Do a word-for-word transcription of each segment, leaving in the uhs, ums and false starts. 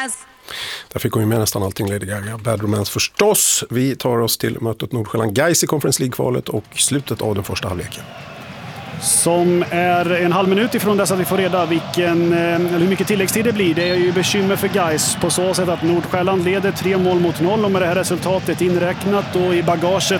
Romance. Där fick hon ju med nästan allting, Lady Gaga. Bad Romance förstås. Vi tar oss till mötet Nordsjälland Gais i Conference League-kvalet och slutet av den första halvleken. Som är en halv minut ifrån dess att vi får reda vilken, eller hur mycket tilläggstid det blir. Det är ju bekymmer för Gais på så sätt att Nordsjälland leder tre mål mot noll, och med det här resultatet inräknat och i bagaget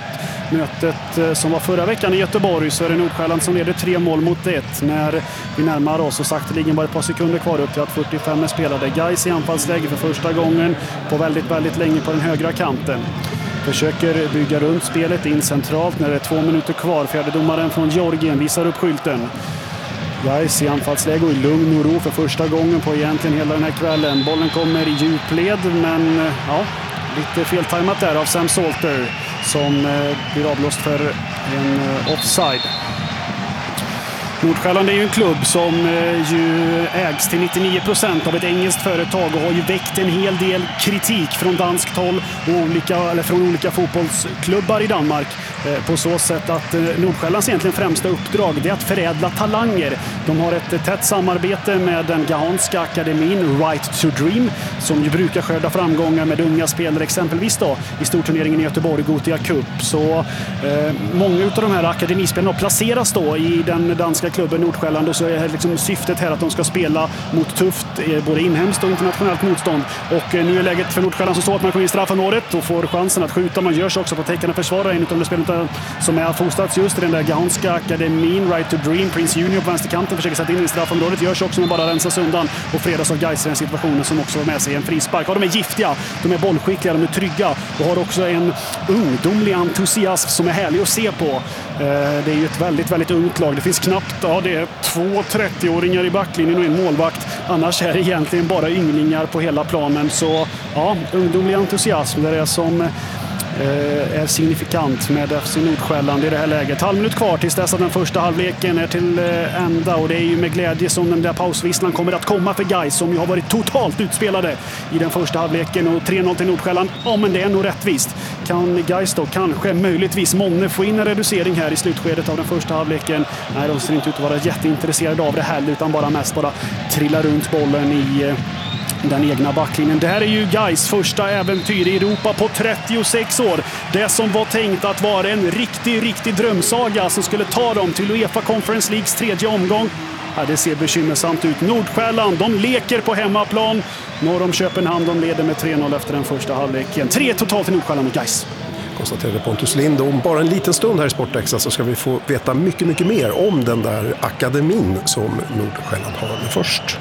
mötet som var förra veckan i Göteborg, så är det Nordsjälland som leder tre mål mot ett när vi närmar oss, och sakteligen bara ett par sekunder kvar upp till att fyrtiofem är spelade. Gais i anfallsläge för första gången på väldigt, väldigt länge på den högra kanten. Försöker bygga runt spelet in centralt när det är två minuter kvar. Fjärdedomaren från Georgien visar upp skylten. Gais i anfallsläge och i lugn och ro för första gången på egentligen hela den här kvällen. Bollen kommer i djupled, men ja, lite feltajmat där av Sam Salter som blir avblåst för en offside. Nordsjälland är ju en klubb som ju ägs till nittionio procent av ett engelskt företag och har ju väckt en hel del kritik från danskt håll och olika, eller från olika fotbollsklubbar i Danmark på så sätt att Nordsjällands egentligen främsta uppdrag är att förädla talanger. De har ett tätt samarbete med den gahanska akademin Right to Dream som ju brukar skörda framgångar med unga spelare, exempelvis då i storturneringen i Göteborg, Gothia Cup. Så eh, många av de här akademispelarna placeras då i den danska klubben Nordsjälland, och så är liksom syftet här att de ska spela mot tufft både inhemskt och internationellt motstånd. Och nu är läget för Nordsjälland så står att man kommer in i straffområdet och får chansen att skjuta. Man görs också på täckande försvarare, en av de spelarna som är fostrats just i den där gahanska akademin Right to Dream. Prince Junior på vänsterkanten försöker sätta in i straffområdet, görs också men bara rensas undan och fredas av Gais i den situationen, som också har med sig en frispark. Ja, de är giftiga, de är bollskickliga, de är trygga och har också en ungdomlig entusiasm som är härlig att se på. Det är ju ett väldigt, väldigt ungt lag. Det finns knappt, ja, det är två trettioåringar i backlinjen och en målvakt. Annars är det egentligen bara ynglingar på hela planen. Så ja, ungdomlig entusiasm, det är det som är signifikant med F C Nordsjälland i det här läget. Halv minut kvar tills dess att den första halvleken är till ända, och det är ju med glädje som den där pausvisslan kommer att komma för Gais, som ju har varit totalt utspelade i den första halvleken, och tre noll till Nordsjälland. Ja, men det är nog rättvist. Kan Gais då kanske möjligtvis månne få in en reducering här i slutskedet av den första halvleken? Nej, de ser inte ut att vara jätteintresserade av det heller, utan bara mest bara trilla runt bollen i den egna backlinjen. Det här är ju Gais första äventyr i Europa på trettiosex år. Det som var tänkt att vara en riktig, riktig drömsaga som skulle ta dem till UEFA Conference Leagues tredje omgång. Ja, det ser bekymmersamt ut. Nordsjälland, de leker på hemmaplan. Norr om Köpenhamn, de leder med tre noll efter den första halvleken. Tre totalt i Nordsjälland och Gais. Konstaterade Pontus Lind. Om bara en liten stund här i Sportextra så ska vi få veta mycket, mycket mer om den där akademin som Nordsjälland har med först.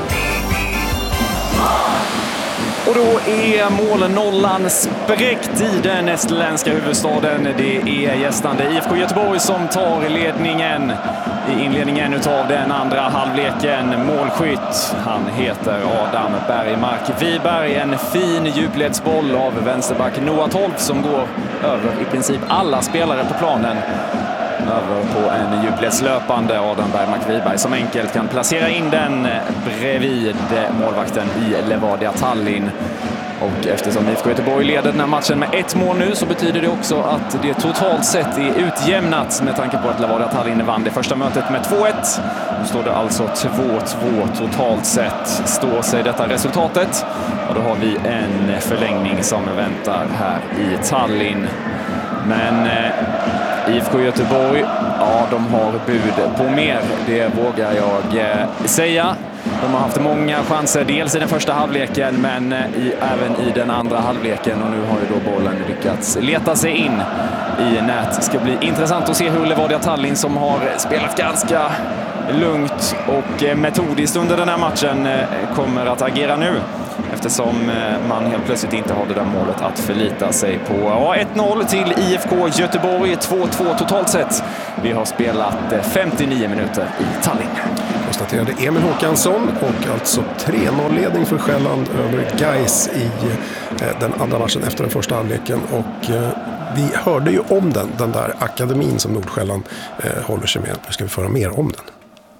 Och då är målnollan spräckt i den estländska huvudstaden. Det är gästande I F K Göteborg som tar ledningen i inledningen utav den andra halvleken. Målskytt, han heter Adam Bergmark Wiberg. En fin djupledsboll av vänsterback Noah Tolf som går över i princip alla spelare på planen. Över på en djupledslöpande Adam Bergmark Wiberg som enkelt kan placera in den bredvid målvakten i Levadia Tallinn. Och eftersom I F K Göteborg leder den här matchen med ett mål nu så betyder det också att det totalt sett är utjämnat med tanke på att Levadia Tallinn vann det första mötet med två ett. Nu står det alltså två två totalt sett. Står sig detta resultatet och då har vi en förlängning som väntar här i Tallinn. Men I F K Göteborg, ja, de har bud på mer, det vågar jag eh, säga. De har haft många chanser, dels i den första halvleken men i, även i den andra halvleken, och nu har ju då bollen lyckats leta sig in i nät. Det ska bli intressant att se hur Levadia Tallinn, som har spelat ganska lugnt och metodiskt under den här matchen, kommer att agera nu. Eftersom man helt plötsligt inte har det där målet att förlita sig på. Ja, ett noll till I F K Göteborg, två två totalt sett. Vi har spelat femtionio minuter i Tallinn. Konstaterade Emil Håkansson, och alltså tre noll-ledning för Själland över Gais i den andra matchen efter den första halvleken. Och vi hörde ju om den, den där akademin som Nordsjälland håller sig med. Nu ska vi föra mer om den.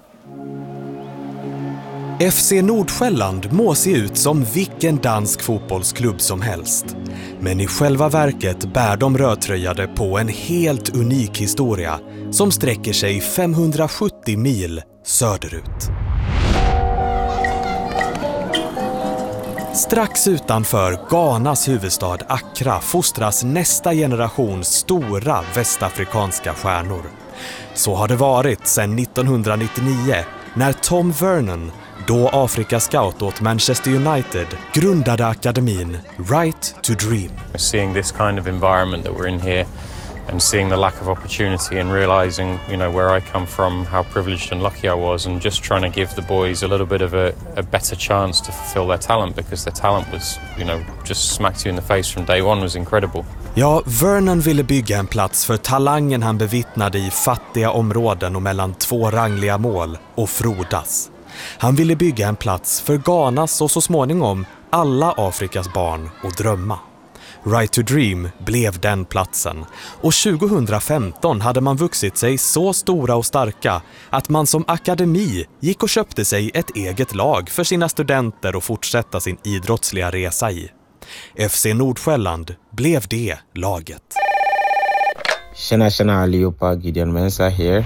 F C Nordsjälland må se ut som vilken dansk fotbollsklubb som helst. Men i själva verket bär de rödtröjade på en helt unik historia som sträcker sig femhundrasjuttio mil söderut. Strax utanför Ghanas huvudstad Accra fostras nästa generation stora västafrikanska stjärnor. Så har det varit sedan nittonhundranittionio när Tom Vernon, då Afrika-scout åt Manchester United, grundade akademin Right to Dream. Seeing this kind of environment that we're in here and seeing the lack of opportunity and realizing, you know, where I come from, how privileged and lucky I was, and just trying to give the boys a little bit of a, a better chance to fulfill their talent, because their talent was, you know, just smacked you in the face from day one was incredible. Ja, Vernon ville bygga en plats för talangen han bevittnade i fattiga områden och mellan två rangliga mål och frodas. Han ville bygga en plats för Ghanas och så småningom alla Afrikas barn att drömma. Right to Dream blev den platsen, och tjugohundrafemton hade man vuxit sig så stora och starka att man som akademi gick och köpte sig ett eget lag för sina studenter att fortsätta sin idrottsliga resa i. F C Nordsjälland blev det laget. Tjena, tjena allihopa, Gideon Mensah här.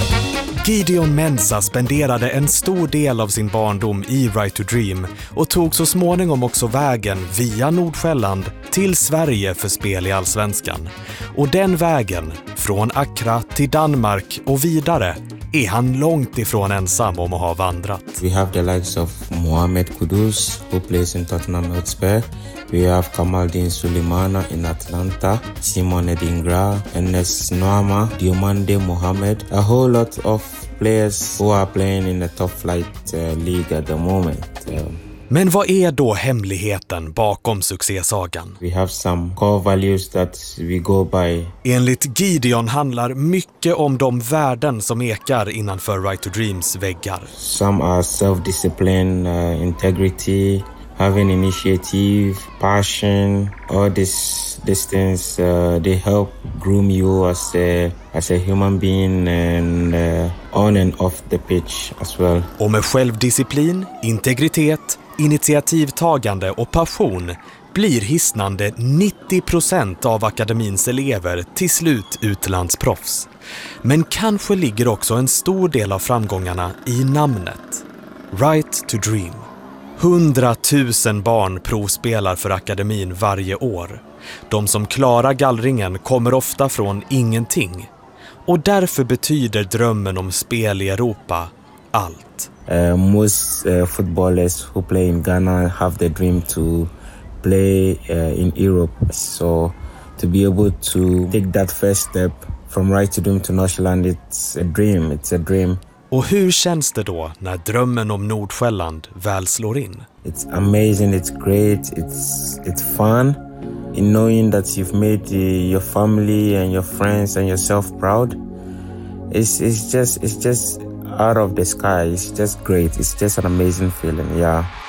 Gideon Mensah spenderade en stor del av sin barndom i Right to Dream och tog så småningom också vägen via Nordsjälland till Sverige för spel i Allsvenskan. Och den vägen, från Accra till Danmark och vidare, är han långt ifrån ensam om att ha vandrat. We have the likes of Mohamed Kudus, who plays in Tottenham Hotspur. We have Kamaldeen Sulemana in Atlanta, Simon Edingra, Enes Noama, Diomande Mohamed, a whole lot of players who are playing in the top flight uh, league at the moment. Um, Men vad är då hemligheten bakom succésagan? We have some core values that we go by. Enligt Gideon handlar mycket om de värden som ekar innanför Right to Dreams väggar. Some are self-discipline, uh, integrity, having initiative, passion, all these these things uh, they help groom you as a as a human being and uh, on and off the pitch as well. Och med självdisciplin, integritet, initiativtagande och passion blir hisnande nittio procent av akademins elever till slut utlandsproffs. Men kanske ligger också en stor del av framgångarna i namnet. Right to Dream. Hundratusen barn provspelar för akademin varje år. De som klarar gallringen kommer ofta från ingenting. Och därför betyder drömmen om spel i Europa allt. Uh, most uh, footballers who play in Ghana have the dream to play uh, in Europe. So to be able to take that first step from Right to Dream to Nordsjälland, it's a dream. It's a dream. Och hur känns det då när drömmen om Nordsjälland väl slår in? It's amazing, it's great, it's it's fun. In knowing that you've made uh, your family and your friends and yourself proud. It's it's just it's just out of the sky. It's just great. It's just an amazing feeling, yeah.